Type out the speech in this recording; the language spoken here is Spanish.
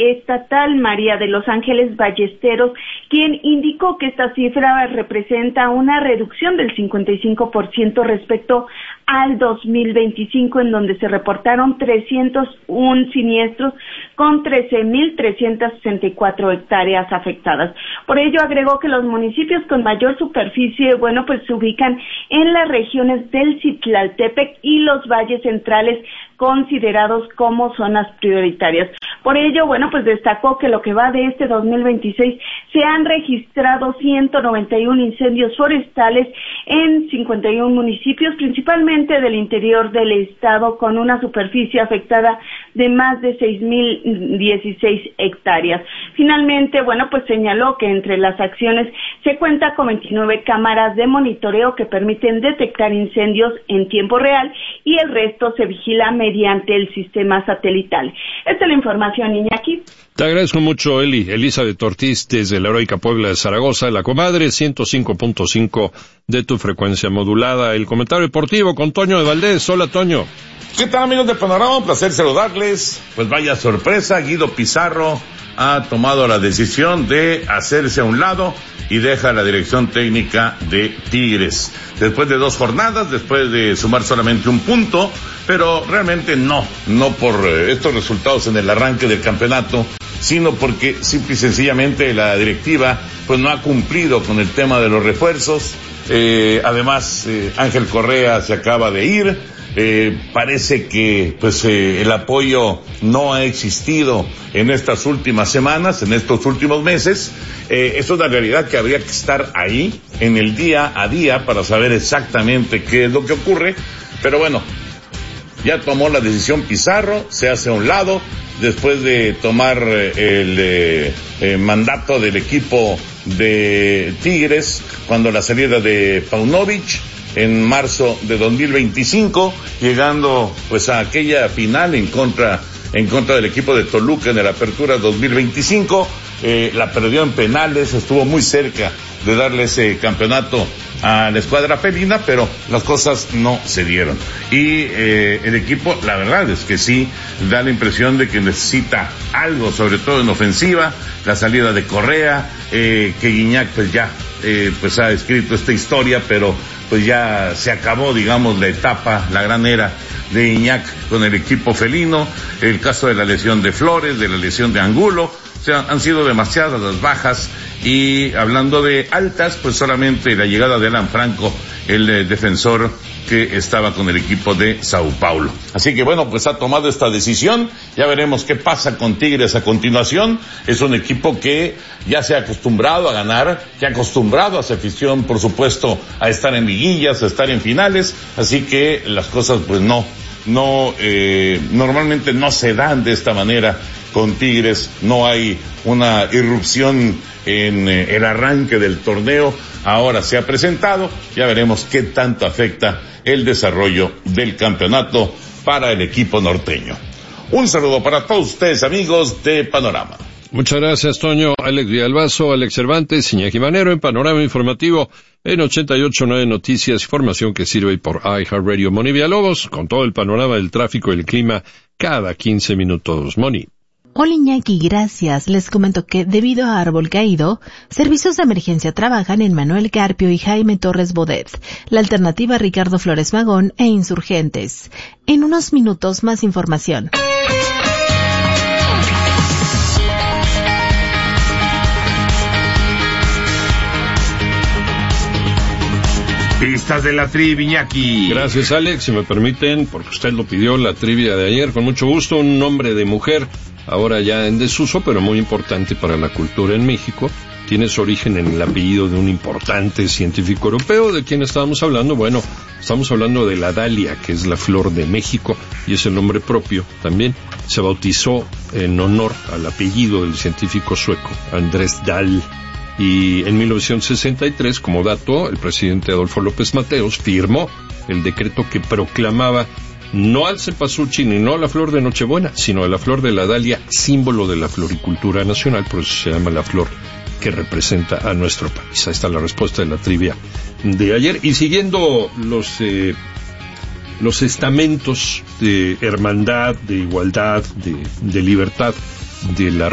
estatal María de los Ángeles Ballesteros, quien indicó que esta cifra representa una reducción del 55% respecto al 2025, en donde se reportaron 301 siniestros con 13.364 hectáreas afectadas. Por ello, agregó que los municipios con mayor superficie, pues se ubican en las regiones del Citlaltépec y los valles centrales, considerados como zonas prioritarias. Por ello, pues destacó que lo que va de este 2026 se han registrado 191 incendios forestales en 51 municipios, principalmente del interior del estado, con una superficie afectada de más de 6.016 hectáreas. Finalmente, pues señaló que entre las acciones se cuenta con 29 cámaras de monitoreo que permiten detectar incendios en tiempo real y el resto se vigila mediante el sistema satelital. Esta es la información, Iñaki. Te agradezco mucho, Elizabeth Ortiz, desde la heroica Puebla de Zaragoza, la comadre 105.5 de tu frecuencia modulada. El comentario deportivo con Toño de Valdés. Hola, Toño. ¿Qué tal, amigos de Panorama? Un placer saludarles. Pues vaya sorpresa, Guido Pizarro ha tomado la decisión de hacerse a un lado y deja la dirección técnica de Tigres. Después de 2 jornadas, después de sumar solamente un punto, pero realmente no por estos resultados en el arranque del campeonato, sino porque simple y sencillamente la directiva pues no ha cumplido con el tema de los refuerzos. Además, Ángel Correa se acaba de ir. Parece que el apoyo no ha existido en estas últimas semanas, en estos últimos meses. Es una realidad que habría que estar ahí en el día a día para saber exactamente qué es lo que ocurre, pero bueno, ya tomó la decisión Pizarro, se hace a un lado después de tomar el mandato del equipo de Tigres cuando la salida de Paunovic en marzo de 2025, llegando a aquella final en contra del equipo de Toluca en la Apertura 2025, la perdió en penales, estuvo muy cerca de darle ese campeonato a la escuadra felina, pero las cosas no se dieron. Y el equipo, la verdad es que sí, da la impresión de que necesita algo, sobre todo en ofensiva, la salida de Correa, que Guiñac ya ha escrito esta historia, pero ya se acabó, digamos, la etapa, la gran era de Guiñac con el equipo felino, el caso de la lesión de Flores, de la lesión de Angulo. O sea, han sido demasiadas las bajas, y hablando de altas, solamente la llegada de Alan Franco, el defensor que estaba con el equipo de Sao Paulo. Así que ha tomado esta decisión. Ya veremos qué pasa con Tigres a continuación. Es un equipo que ya se ha acostumbrado a ganar, que ha acostumbrado a su afición, por supuesto, a estar en liguillas, a estar en finales. Así que las cosas normalmente no se dan de esta manera con Tigres. No hay una irrupción en el arranque del torneo. Ahora se ha presentado, ya veremos qué tanto afecta el desarrollo del campeonato para el equipo norteño. Un saludo para todos ustedes, amigos de Panorama. Muchas gracias, Toño. Alex Villalbazo, Alex Cervantes, Iñaki Manero en Panorama Informativo en 88.9 Noticias, información que sirve por iHeartRadio. Moni Villalobos, con todo el panorama del tráfico y el clima cada 15 minutos. Moni. Hola, Iñaki, gracias. Les comento que debido a árbol caído, servicios de emergencia trabajan en Manuel Carpio y Jaime Torres Bodet, la alternativa Ricardo Flores Magón e Insurgentes. En unos minutos más información. Pistas de la trivia, Iñaki. Gracias, Alex. Si me permiten, porque usted lo pidió, la trivia de ayer, con mucho gusto. Un nombre de mujer, ahora ya en desuso, pero muy importante para la cultura en México. Tiene su origen en el apellido de un importante científico europeo. ¿De quién estábamos hablando? Bueno, estamos hablando de la dalia, que es la flor de México, y es el nombre propio también. Se bautizó en honor al apellido del científico sueco, Andrés Dahl. Y en 1963, como dato, el presidente Adolfo López Mateos firmó el decreto que proclamaba no al cempasúchil ni no a la flor de Nochebuena, sino a la flor de la dalia, símbolo de la floricultura nacional. Por eso se llama la flor que representa a nuestro país. Ahí está la respuesta de la trivia de ayer. Y siguiendo los estamentos de hermandad, de igualdad, de libertad de la